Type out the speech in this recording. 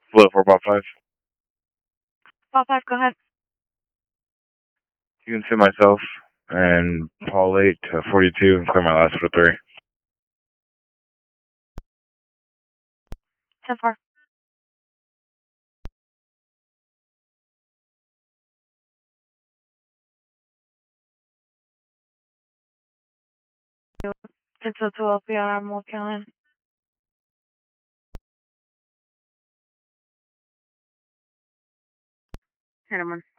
Split 455. Pop 5, go ahead. You can send myself and Paul 8 to 42 and clear my last for 3. 10-4. It's a 2 LPR, I'm working on it. Hit him one.